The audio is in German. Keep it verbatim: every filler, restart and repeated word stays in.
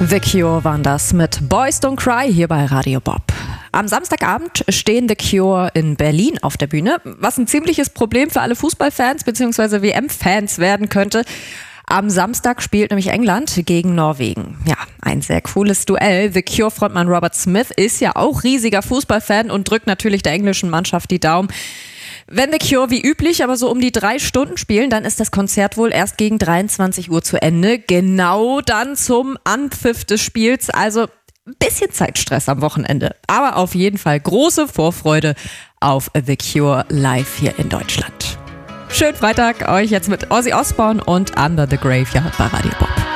The Cure waren das mit Boys Don't Cry hier bei Radio Bob. Am Samstagabend stehen The Cure in Berlin auf der Bühne, was ein ziemliches Problem für alle Fußballfans bzw. W M-Fans werden könnte. Am Samstag spielt nämlich England gegen Norwegen. Ja, ein sehr cooles Duell. The Cure-Frontmann Robert Smith ist ja auch riesiger Fußballfan und drückt natürlich der englischen Mannschaft die Daumen. Wenn The Cure wie üblich aber so um die drei Stunden spielen, dann ist das Konzert wohl erst gegen dreiundzwanzig Uhr zu Ende. Genau dann zum Anpfiff des Spiels. Also ein bisschen Zeitstress am Wochenende. Aber auf jeden Fall große Vorfreude auf The Cure live hier in Deutschland. Schönen Freitag euch jetzt mit Ozzy Osbourne und Under the Graveyard bei Radio Bob.